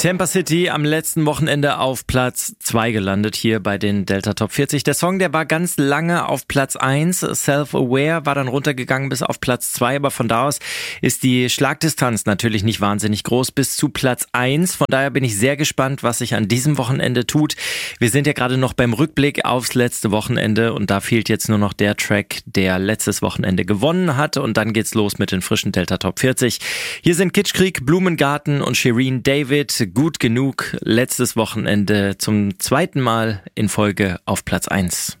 Tampa City am letzten Wochenende auf Platz 2 gelandet hier bei den Delta Top 40. Der Song, der war ganz lange auf Platz 1. Self-Aware war dann runtergegangen bis auf Platz 2, aber von da aus ist die Schlagdistanz natürlich nicht wahnsinnig groß bis zu Platz 1. Von daher bin ich sehr gespannt, was sich an diesem Wochenende tut. Wir sind ja gerade noch beim Rückblick aufs letzte Wochenende und da fehlt jetzt nur noch der Track, der letztes Wochenende gewonnen hat und dann geht's los mit den frischen Delta Top 40. Hier sind Kitschkrieg, Blumengarten und Shireen David. Gut genug, letztes Wochenende zum zweiten Mal in Folge auf Platz 1.